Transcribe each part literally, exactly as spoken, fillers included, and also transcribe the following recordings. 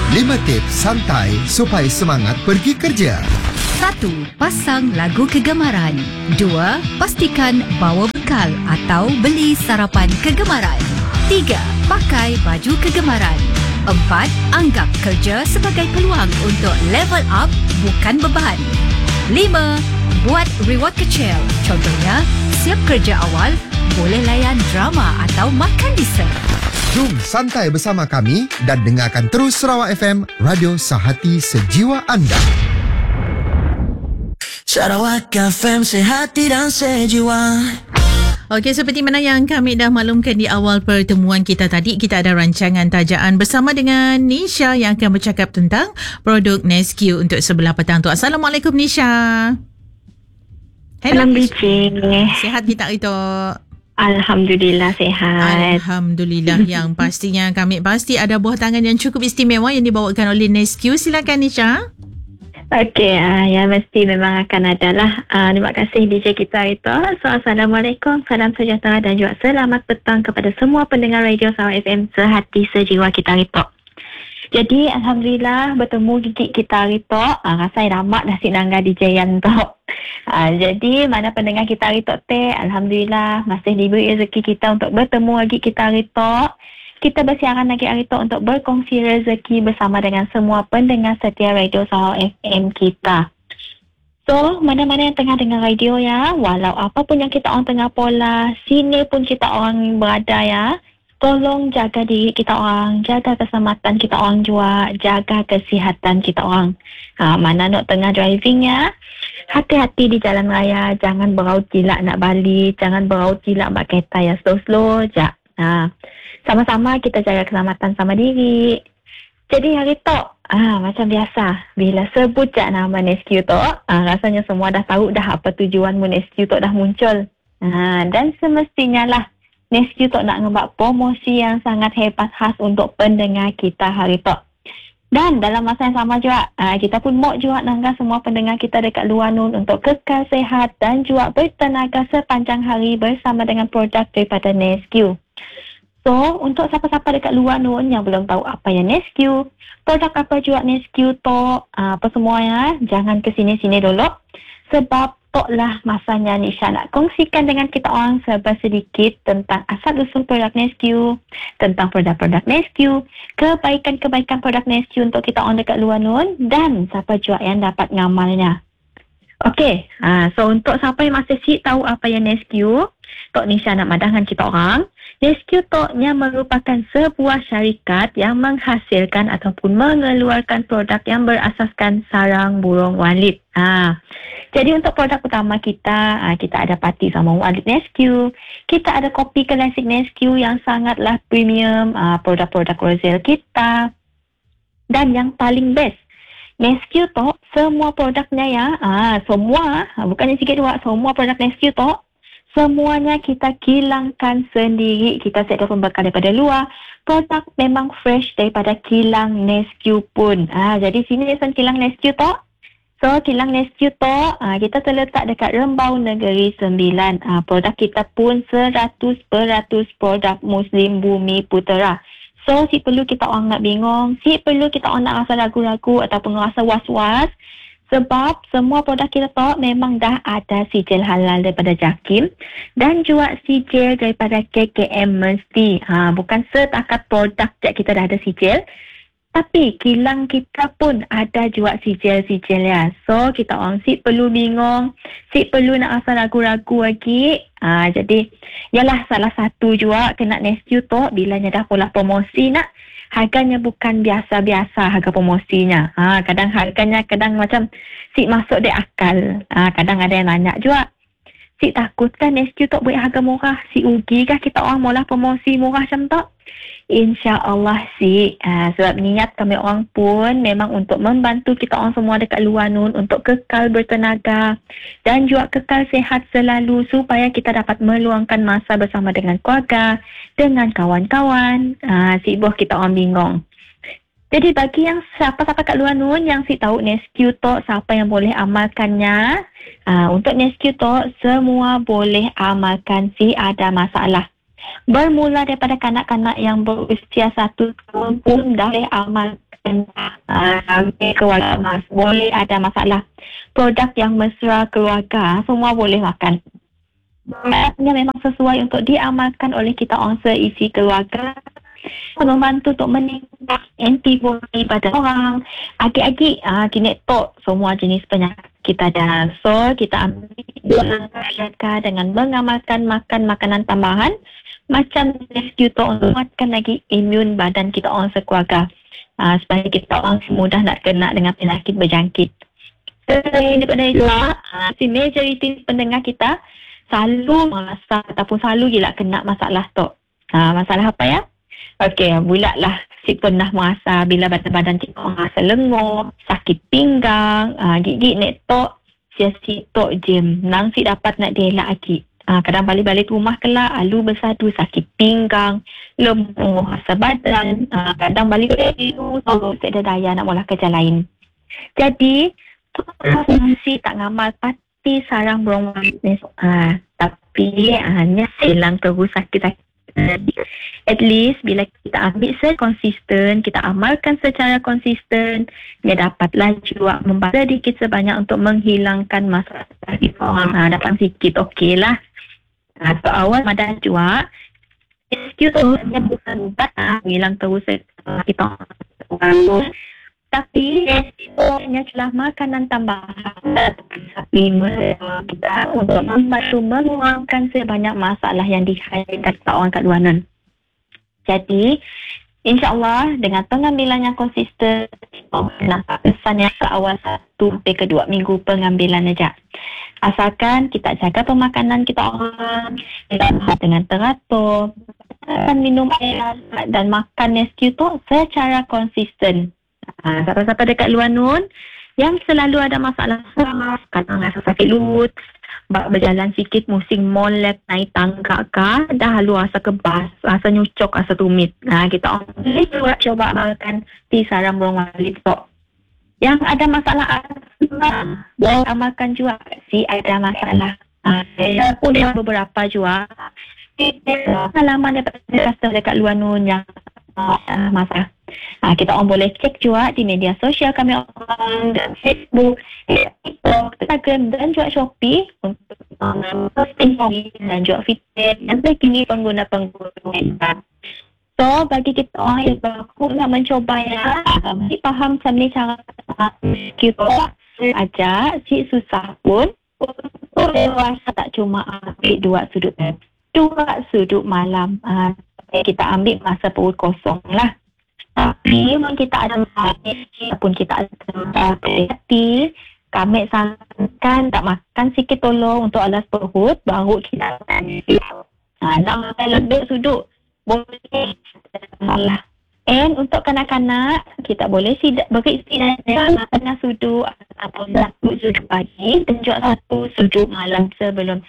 lima tips santai supaya semangat pergi kerja. Satu. Pasang lagu kegemaran. Dua. Pastikan bawa bekal atau beli sarapan kegemaran. Tiga. Pakai baju kegemaran. Empat. Anggap kerja sebagai peluang untuk level up, bukan beban. Lima. Buat reward kecil. Contohnya, siap kerja awal, boleh layan drama atau makan dessert. Jom santai bersama kami dan dengarkan terus Sarawak F M, radio sehati sejiwa anda. Sarawak F M, sehati dan sejiwa. Okey, seperti mana yang kami dah maklumkan di awal pertemuan kita tadi, kita ada rancangan tajaan bersama dengan Nisha yang akan bercakap tentang produk Nesque untuk sebelah petang tu. Assalamualaikum Nisha. Salam Bici. Sihat kita itu? Alhamdulillah sihat. Alhamdulillah. Yang pastinya kami pasti ada buah tangan yang cukup istimewa yang dibawakan oleh Nesque. Silakan Nisha. Okey, uh, ya mesti memang akan ada lah. Uh, terima kasih D J kita itu. So, Assalamualaikum, salam sejahtera dan juga selamat petang kepada semua pendengar radio Sarawak F M sehati sejiwa kita itu. Jadi, Alhamdulillah bertemu gigi kita itu. Uh, rasa ramak nasi nangga D J yang tu. Uh, jadi, mana pendengar kita itu teh, Alhamdulillah masih diberi rezeki kita untuk bertemu lagi kita itu. Kita bersiaran lagi hari itu untuk berkongsi rezeki bersama dengan semua pendengar setia radio Sarawak F M kita. So, mana-mana yang tengah dengar radio ya, walau apa pun yang kita orang tengah pola, sini pun kita orang berada ya, tolong jaga diri kita orang, jaga keselamatan kita orang juga, jaga kesihatan kita orang. Ha, mana nak tengah driving ya, hati-hati di jalan raya, jangan beraut gila nak balik, jangan beraut gila mbak kereta ya, slow-slow je. Ha, sama-sama kita jaga keselamatan sama diri. Jadi hari tu, ah, macam biasa, bila sebut je nama Nesque tu, ah, rasanya semua dah tahu dah apa tujuan Nesque tu dah muncul. Ah, dan semestinya lah, Nesque tu nak ngebuat promosi yang sangat hebat khas untuk pendengar kita hari tu. Dan dalam masa yang sama juga, ah, kita pun mau juga nangga semua pendengar kita dekat luar nun untuk kekal sehat dan juga bertenaga sepanjang hari bersama dengan produk daripada Nesque. So, untuk siapa-siapa dekat luar nun yang belum tahu apa yang Nesque, produk apa juga Nesque tu, apa semuanya, jangan ke sini-sini dulu. Sebab toklah masanya Nisha nak kongsikan dengan kita orang serba sedikit tentang asal-usul produk Nesque, tentang produk-produk Nesque, kebaikan-kebaikan produk Nesque untuk kita orang dekat luar nun, dan siapa juga yang dapat ngamalnya. Okey, ha, so untuk siapa yang masih si tahu apa yang Nesque, Tok Nisha nak madahkan kita orang, Nesque Toknya merupakan sebuah syarikat yang menghasilkan ataupun mengeluarkan produk yang berasaskan sarang burung walit. Ha. Jadi untuk produk utama kita, ha, kita ada pati sama walit Nesque, kita ada kopi klasik Nesque yang sangatlah premium, ha, produk-produk Roselle kita, dan yang paling best, Nesque Tok, semua produknya ya, ha, semua, ha, bukannya sikit dua, semua produk Nesque Tok, semuanya kita kilangkan sendiri. Kita set pembekal daripada luar. Produk memang fresh daripada kilang Nesque pun. Ha, jadi sini dia kilang Nesque tu. So, kilang Nesque tu, ha, kita terletak dekat Rembau Negeri Sembilan. Ha, produk kita pun seratus peratus produk Muslim Bumi Putera. So, si perlu kita orang nak bingung, si perlu kita orang nak rasa ragu-ragu ataupun rasa was-was. Sebab semua produk kita tu memang dah ada sijil halal daripada JAKIM dan juga sijil daripada K K M mesti. Ha, bukan setakat produk je kita dah ada sijil, tapi kilang kita pun ada juga sijil-sijil ya. So kita orang si perlu bingung, si perlu nak rasa ragu-ragu lagi. Ha, jadi yalah salah satu juga kena Nesque tu bila dah pola promosi nak. Harganya bukan biasa-biasa harga promosinya. Ha, kadang harganya kadang macam si masuk di akal. Ha, kadang ada yang nanya juga, si takut kan Nesque tu buat harga murah? Si ugi kah kita orang mula promosi murah macam tu? InsyaAllah si. Ha, sebab niat kami orang pun memang untuk membantu kita orang semua dekat luar nun untuk kekal bertenaga dan juga kekal sehat selalu supaya kita dapat meluangkan masa bersama dengan keluarga, dengan kawan-kawan. Ha, si ibu kita orang bingung. Jadi bagi yang siapa-siapa kat luar nun yang si tahu Nesque tu siapa yang boleh amalkannya, ha, untuk Nesque tu semua boleh amalkan si ada masalah. Bermula daripada kanak-kanak yang berusia satu tahun pun dah boleh amal, uh, keluarga mas. Boleh ada masalah. Produk yang mesra keluarga, semua boleh makan. Maksudnya memang sesuai untuk diamalkan oleh kita orang seisi keluarga. Membantu untuk meningkat antibody pada orang. Agi-agi uh, kini tok semua jenis penyakit kita ada. So kita ambil langkah dengan mengamalkan makan makanan tambahan macam rescue tok untuk menguatkan lagi imun badan kita orang sekeluarga. Uh, supaya kita orang mudah nak kena dengan penyakit berjangkit. Selain daripada itu, uh, si majoriti pendengar kita selalu merasa ataupun selalu je lah kena masalah tu. Uh, masalah apa ya? Okey, bulatlah si pernah merasa bila badan-badan kita merasa lenguh, sakit pinggang, uh, gigit nek tok, si tok jem. Nang si dapat nak dielak lagi. Uh, kadang balik-balik rumah kelak, alu bersatu, sakit pinggang, lemah rasa badan, uh, kadang balik dulu, so tak ada daya nak mula kerja lain. Jadi, fungsi tak ngamal pati sarang bronkitis. Uh, tapi, hanya uh, hilang terus sakit-sakit. At least, bila kita ambil secara konsisten, kita amalkan secara konsisten, dia dapatlah juga membantu sedikit sebanyak untuk menghilangkan masalah kita. Uh, dapat sikit, okey lah. Atau awal madan juga excuse nya bukan ubat hilang terus kita tapi nya adalah makanan tambahan supplement kita untuk membantu menguangkan sebanyak masalah yang dihadapi kita orang kat luar nan. Jadi InsyaAllah dengan pengambilan yang konsisten, nampak kesannya ke awal satu sampai ke dua minggu pengambilan saja. Asalkan kita jaga pemakanan kita orang, kita makan dengan teratur, makan minum air dan makan rescue tu secara konsisten. Ha, siapa-siapa dekat luar nun yang selalu ada masalah saraf, kadang rasa sakit lutut, berjalan sikit musim molek naik tangga kah, dah lalu rasa kebas, rasa nyucok, rasa tumit. Nah, kita boleh cuba coba amalkan di sarang burung walit tok. Yang ada masalah asma, boleh amalkan juga si ada masalah. Ah, saya pun ada beberapa juga pengalaman daripada customer dekat luar nun yang uh, masalah. Ha, kita orang boleh cek juga di media sosial kami orang dan Facebook, TikTok, Instagram dan juga Shopee untuk posting um, dan juga feedback yang terkini pengguna-pengguna. So bagi kita orang yang baru nak mencoba ya, mesti faham macam ni cara kita aja si susah pun dewasa tak cuma ambil dua sudut dua sudut malam. Ha, kita ambil masa perut kosong lah. Tapi memang kita ada hadis ataupun kita ada hati, kami sarankan tak makan sikit tolong untuk alas perut baru kita makan. Ha, nak makan lebih sudut boleh salah. And untuk kanak-kanak kita boleh sidak bagi istirahat makan sudut ataupun satu sudut pagi dan juga satu sudut malam sebelum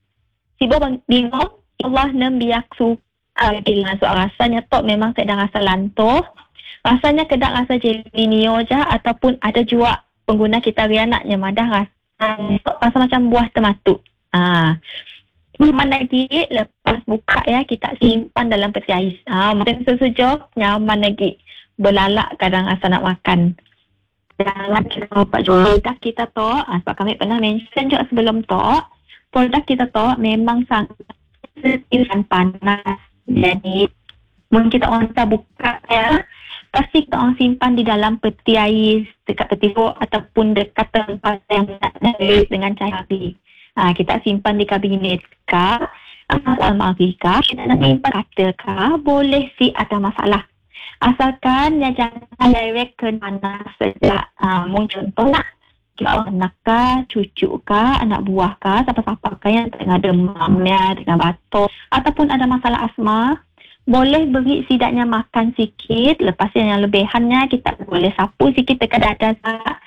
sibuk bingung Allah nembiak su bila soal rasanya tok memang tak ada rasa lantuh. Rasanya kedak rasa jelinio je ataupun ada juga pengguna kita rianaknya madah rasa, rasa macam buah tematuk. Ah, nyaman lagi lepas buka ya kita simpan dalam peti ais. Ah, macam sesujuk nyaman lagi. Belalak kadang rasa nak makan. Jangan kita lupa produk kita tu. Ah, sebab kami pernah mention juga sebelum tu, produk kita tu memang sangat sensitif panas. Jadi mungkin kita orang kita buka ya. Pasti kita orang simpan di dalam peti ais, dekat peti bok ataupun dekat tempat yang ada dengan cahaya api. Ha, kita simpan di kabinet kah, almari kah, kita nak simpan katil kah, boleh si ada masalah. Asalkan ya jangan direct ke mana saja. Ha, mungkin contoh lah, kita orang anak kah, cucu kah, anak buah kah, siapa-siapa kah yang tengah demam ya, dengan batuk, ataupun ada masalah asma, boleh beri sidaknya makan sikit. Lepas yang lebihannya kita boleh sapu sikit dekat dada.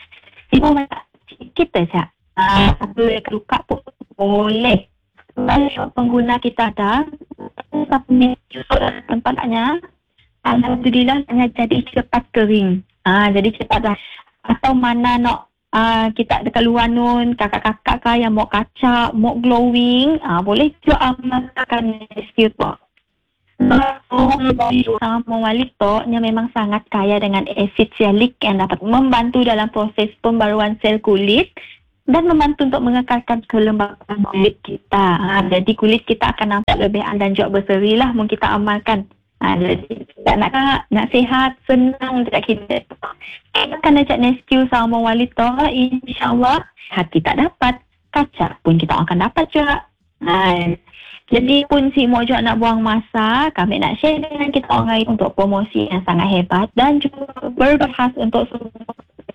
Ibu masak sikit saja. Satu dekat luka pun boleh. Kalau pengguna kita ada sapu ni tempatnya, alhamdulillah hanya jadi cepat kering. Ah, jadi cepat dah. Atau mana nak ah, kita dekat luar nun, kakak-kakak kah yang mau kacak, mau glowing, ah, boleh juga masakan rescue tu. Sama mawalik tu yang memang sangat kaya dengan asid sialik yang dapat membantu dalam proses pembaruan sel kulit dan membantu untuk mengekalkan kelembapan kulit kita. Ha, jadi kulit kita akan nampak lebih dan juga berseri lah mungkin kita amalkan. Ha, jadi tak nak nak sihat, senang dekat kita. Kita akan ajak Nescue sama mawalik tu, insyaAllah hati tak dapat, kaca pun kita akan dapat juga. Ha, jadi pun si Mo juga nak buang masa, kami nak share dengan kita orang lain untuk promosi yang sangat hebat dan juga berbahas untuk semua.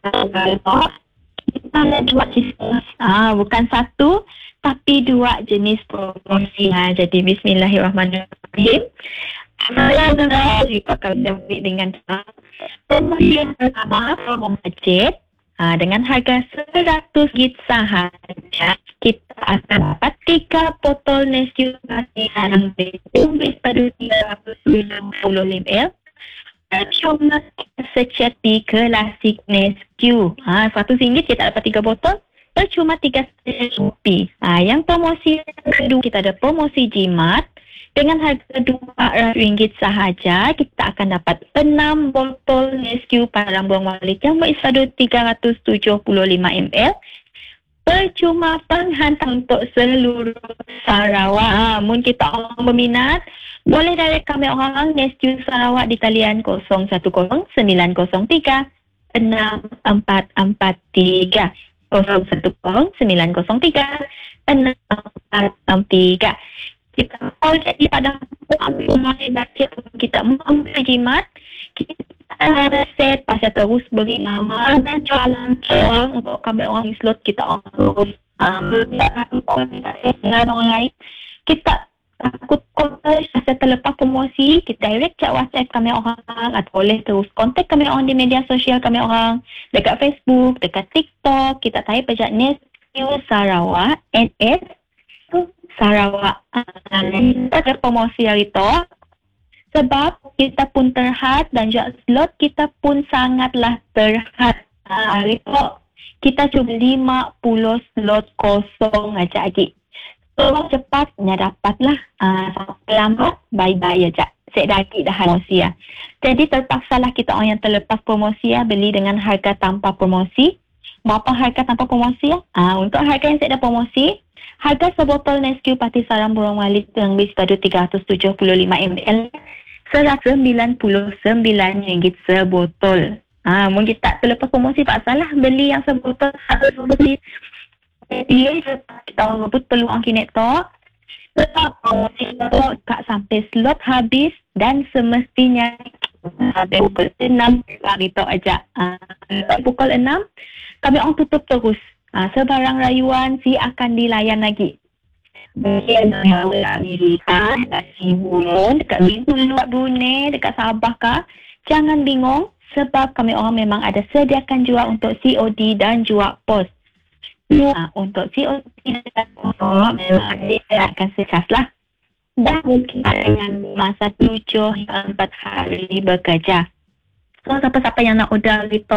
Kita ada dua jenis, ah, bukan satu tapi dua jenis promosi. Ha, jadi bismillahirrahmanirrahim. Saya akan beri dengan promosi yang pertama, promo budget. Ha, dengan harga seratus ringgit sahaja, kita akan dapat tiga botol Nescue Pati Sarang Tumis padu tiga ratus sembilan puluh mililiter. Cuma seceti klasik Nescue. Ha, seratus ringgit kita dapat tiga botol. Percuma tiga rupiah. Ha, yang promosi kedua kita ada promosi jimat. Dengan harga dua ratus ringgit sahaja, kita akan dapat enam botol Nescue Parang Buang Walik yang berisi padu tiga ratus tujuh puluh lima mililiter. Percuma penghantar untuk seluruh Sarawak. Ha, mungkin kita orang berminat, boleh direct kami orang Nescue Sarawak di talian kosong satu kosong sembilan kosong tiga enam empat empat tiga kosong satu kosong sembilan kosong tiga enam empat empat tiga. Kita mau jadi pada rumah baca kita mengambil jimat, kita ada set pasal terus beri nama dan jualan orang untuk kami orang slot kita orang dengan orang lain. Kita takut kontak pasal terlepas promosi, kita direct chat WhatsApp kami orang atau boleh terus kontak kami orang di media sosial kami orang dekat Facebook, dekat TikTok. Kita type pejak Nescue Sarawak N S Sarawak. Ada promosi hari tu sebab kita pun terhad dan juga slot kita pun sangatlah terhad. Hari tu kita cuma lima puluh slot kosong aja lagi. So cepatnya dapatlah. Sampai lambat bye-bye aja. Sedaki dah promosi ya. Jadi terpaksalah kita orang yang terlepas promosi ya beli dengan harga tanpa promosi. Berapa harga tanpa promosi ya? Untuk harga yang saya ada promosi, harga sebotol Nescue Pati Sarang Burung Walik yang berisi padu tiga ratus tujuh puluh lima mililiter seratus sembilan puluh sembilan ringgit sebotol. Ha, mungkin tak terlepas promosi tak salah beli yang sebotol satu beli. Jadi kita orang rebut peluang kini tu. Sebab promosi tu tak sampai slot habis dan semestinya habis pukul enam hari tu aja. Ha, pukul enam kami orang tutup terus. Ha, sebarang rayuan si akan dilayan lagi. Mungkin yang Amerika, dekat Sibulun, dekat Luar Brunei, dekat Sabah kah, jangan bingung sebab kami orang memang ada sediakan juga untuk C O D dan juga pos. Ha, untuk C O D dan pos memang ada akan secas lah. Dan mungkin dengan masa tujuh hingga empat hari bekerja. So siapa-siapa yang nak order gitu,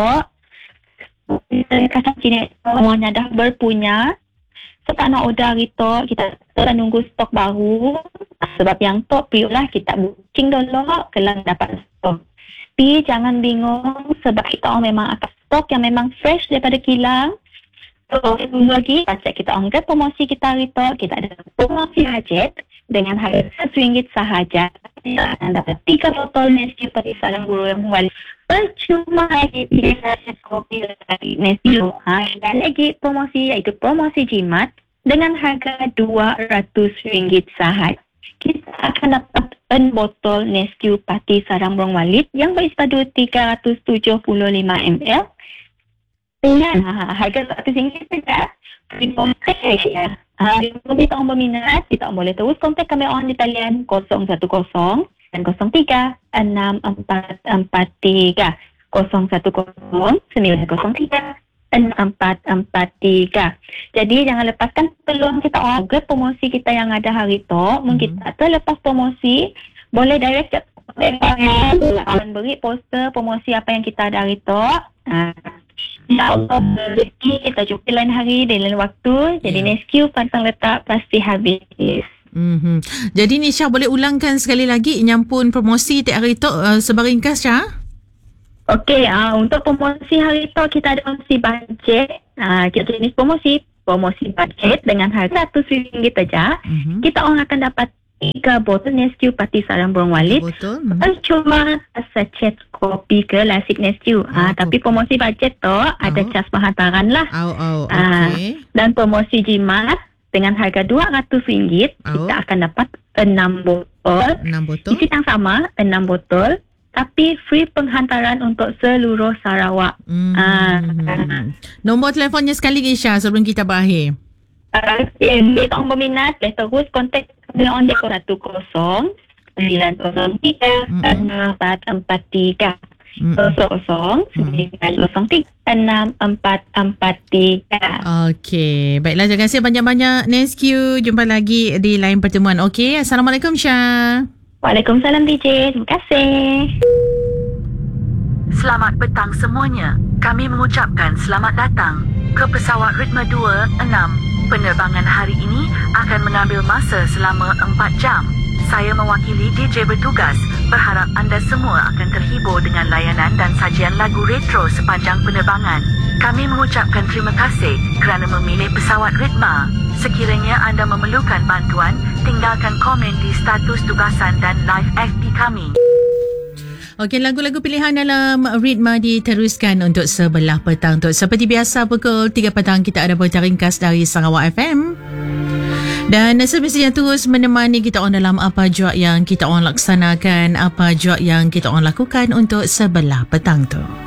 kata sini semuanya dah berpunya. So tak nak order gitu, kita akan nunggu stok baru. Sebab yang top period lah kita booking dulu, kelang dapat stok. Tapi jangan bingung sebab kita orang memang akan stok yang memang fresh daripada kilang. So lagi pasal kita angkat promosi kita gitu, kita ada promosi hajat dengan harga seratus ringgit sahaja. Kita akan dapat tiga botol Nescue Pati Sarang Burung Walik. Percuma lagi tiga kopi dari Nescue. Ha, dan lagi promosi iaitu promosi jimat dengan harga dua ratus ringgit sahaja. Kita akan dapat en botol Nescue Pati Sarang Burung Walik yang berisi padu tiga ratus tujuh puluh lima mililiter. Dengan ha, harga seratus ringgit saja. Kontak ya. Ha, jika kita orang berminat, kita boleh terus kontak kami orang di talian kosong satu kosong dan kosong tiga enam empat empat tiga kosong satu kosong sembilan kosong tiga enam empat empat tiga. Jadi jangan lepaskan peluang kita orang ke promosi kita yang ada hari tu. Mungkin kita terlepas promosi, boleh direct akan beri poster promosi apa yang kita ada hari tu. Ha. InsyaAllah rezeki kita jumpa lain hari di lain waktu. Jadi yeah. Nescue pantang letak pasti habis. Mm-hmm. Jadi ni Syah, boleh ulangkan sekali lagi nyampun promosi tiap hari tu uh, sebar ringkas Syah? Okey, uh, untuk promosi hari tu kita ada promosi bajet. Uh, kita jenis promosi, promosi bajet dengan harga seratus ringgit saja. Mm-hmm. Kita orang akan dapat tiga botol Nestiu Pati Sarang Burung Walid. Betul. Mm-hmm. Cuma sachet kopi ke lasik Nestiu. Oh, uh, tapi promosi bajet tu oh. ada cas penghantaran lah. Oh, oh, okay. Uh, dan promosi jimat dengan harga dua ratus ringgit, oh. kita akan dapat enam botol. enam botol. Isi yang sama, enam botol. Tapi free penghantaran untuk seluruh Sarawak. Hmm. Uh, Nombor telefonnya sekali lagi Syah sebelum kita berakhir. Uh, yeah, mereka orang berminat, boleh terus kontak dengan on satu kosong sembilan kosong tiga empat empat tiga kosong sembilan kosong tiga enam empat empat tiga. Okey, baiklah, terima kasih banyak-banyak Nestiu. Jumpa lagi di lain pertemuan. Okey, Assalamualaikum Syah. Waalaikumsalam D J, terima kasih. Selamat petang semuanya. Kami mengucapkan selamat datang ke pesawat Ritma dua enam. Penerbangan hari ini akan mengambil masa selama empat jam. Saya mewakili D J bertugas, berharap anda semua akan terhibur dengan layanan dan sajian lagu retro sepanjang penerbangan. Kami mengucapkan terima kasih kerana memilih pesawat Ritma. Sekiranya anda memerlukan bantuan, tinggalkan komen di status tugasan dan live F B kami. Okey, lagu-lagu pilihan dalam Ritma diteruskan untuk sebelah petang tu. Seperti biasa, pukul tiga petang kita ada berita ringkas dari Sarawak F M. Dan semestinya terus menemani kita orang dalam apa jua yang kita orang laksanakan, apa jua yang kita orang lakukan untuk sebelah petang tu.